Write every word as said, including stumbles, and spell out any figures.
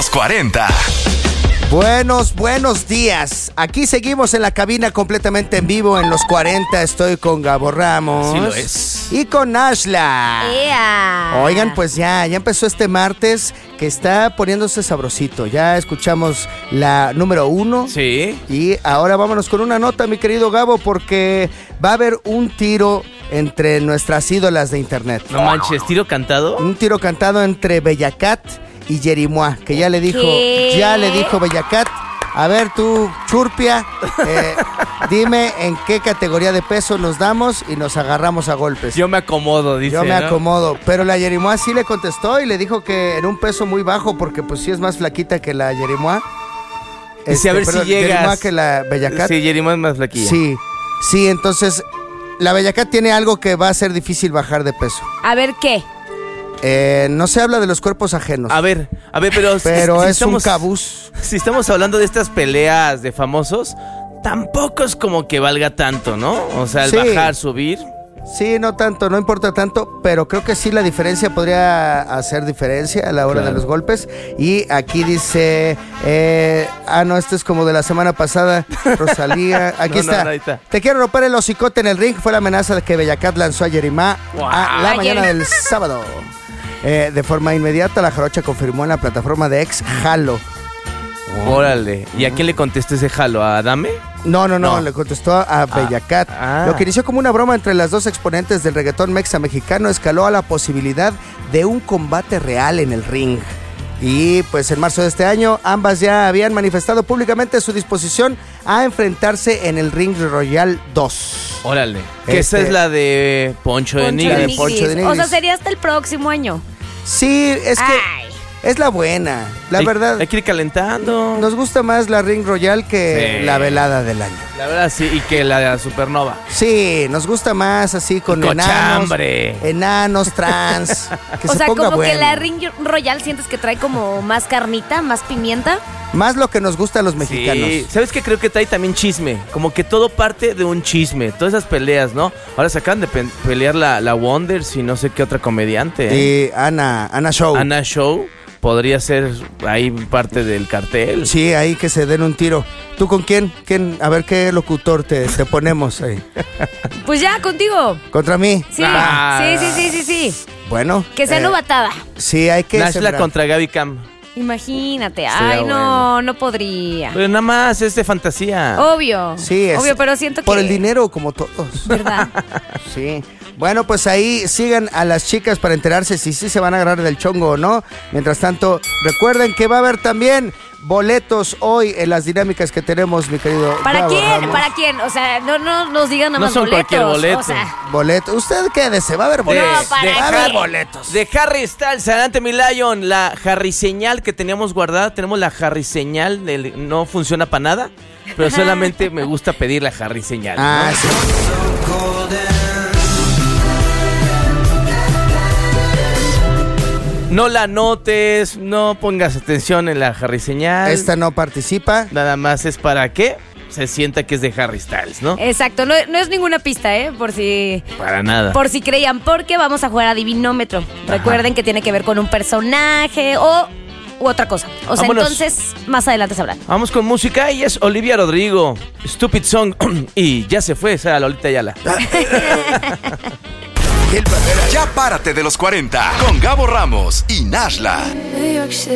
los cuarenta. Buenos, buenos días. Aquí seguimos en la cabina completamente en vivo en los cuarenta. Estoy con Gabo Ramos. Así lo es. Y con Ashla. ¡Ea! Oigan, pues ya, ya empezó este martes que está poniéndose sabrosito. Ya escuchamos la número uno. Sí. Y ahora vámonos con una nota, mi querido Gabo, porque va a haber un tiro entre nuestras ídolas de internet. No manches, ¿tiro cantado? Un tiro cantado entre Bella Cat y Yerimoa, que ya le dijo, ¿Qué? ya le dijo Bella Cat. A ver tú, Churpia, eh, dime en qué categoría de peso nos damos y nos agarramos a golpes. Yo me acomodo, dice. Yo me ¿no? acomodo, pero la Yerimoa sí le contestó y le dijo que en un peso muy bajo, porque pues sí es más flaquita que la Yerimoa. Dice, a ver si llegas. Yerimoa que la Bella Cat. Sí, Yerimoa es más flaquilla. Sí, sí, entonces la Bella Cat tiene algo que va a ser difícil bajar de peso. A ver, ¿qué? Eh, no se habla de los cuerpos ajenos. A ver, a ver, pero... Pero si, si es un estamos, cabuz. Si estamos hablando de estas peleas de famosos, tampoco es como que valga tanto, ¿no? O sea, el Sí. bajar, subir... Sí, no tanto, no importa tanto, pero creo que sí la diferencia podría hacer diferencia a la hora Claro. de los golpes. Y aquí dice, eh, ah, no, esto es como de la semana pasada, Rosalía. Aquí No, está. no, no, ahí está. Te quiero romper el hocicote en el ring. Fue la amenaza que Bella Cat lanzó a Yerima Wow. a la Ay, mañana Yeri- del sábado. Eh, de forma inmediata, la jarocha confirmó en la plataforma de ex Jalo. Órale. ¿Y a quién le contestó ese jalo? ¿A Adame? No, no, no, No. le contestó a Bella Cat. ah. Lo que inició como una broma entre las dos exponentes del reggaetón mexa mexicano escaló a la posibilidad de un combate real en el ring. Y pues en marzo de este año, ambas ya habían manifestado públicamente su disposición a enfrentarse en el Ring Royal dos. Órale. Que esa Este- es la de Poncho, de Poncho Nigris. de de Poncho de Nigris. O sea, Nigris. sería hasta el próximo año. Sí, es que Ay. es la buena. La Hay- verdad, Hay que ir calentando. nos gusta más la Ring Royal que Sí. la velada del año. La verdad, sí. Y que la de la Supernova. Sí, nos gusta más así con enanos, Cochambre. enanos trans, que O se sea, ponga como bueno. que la Ring Royal sientes que trae como más carnita, más pimienta. Más lo que nos gusta a los mexicanos. Sí. ¿Sabes qué? Creo que trae también chisme. Como que todo parte de un chisme. Todas esas peleas, ¿no? Ahora se acaban de pe- pelear la, la Wonders y no sé qué otra comediante. ¿eh? Y Ana, Ana Show. Ana Show podría ser ahí parte del cartel. Sí, ahí que se den un tiro. ¿Tú con quién? ¿Quién? A ver qué locutor te, te ponemos ahí. Pues ya, contigo. ¿Contra mí? Sí, Ah. sí, sí, sí, sí, sí. Bueno. Que sea eh, novatada. Sí, hay que Nashla sembrar. contra Gaby Cam. Imagínate. Estaría Ay, no, bueno. no podría. Pero nada más es de fantasía. Obvio. Sí, es Obvio, pero siento que... por el dinero como todos. ¿Verdad? Sí. Bueno, pues ahí sigan a las chicas para enterarse si sí se van a agarrar del chongo o no. Mientras tanto, recuerden que va a haber también boletos hoy en las dinámicas que tenemos, mi querido ¿Para Gabo quién? Ramos. ¿Para quién? O sea, no, no nos digan nada No más son boletos. cualquier boleto. O sea, Boleto. Usted quédese, va a haber De- boletos. No, ¿para de va a haber qué? boletos. De Harry Styles, adelante mi Lion, la Harry señal que teníamos guardada, tenemos la Harry señal, del, no funciona para nada, pero solamente me gusta pedir la Harry señal. ¿no? Ah, sí. No la notes, no pongas atención en la Harry señal. Esta no participa. Nada más es para que se sienta que es de Harry Styles, ¿no? exacto. No, no es ninguna pista, ¿eh? Por si... Para nada. Por si creían, porque vamos a jugar a Divinómetro. Recuerden que tiene que ver con un personaje o u otra cosa. O sea, Vámonos. entonces, más adelante sabrán. Vamos con música y es Olivia Rodrigo, Stupid Song y ya se fue esa Lolita Ayala. Ya párate de los cuarenta con Gabo Ramos y Nashla.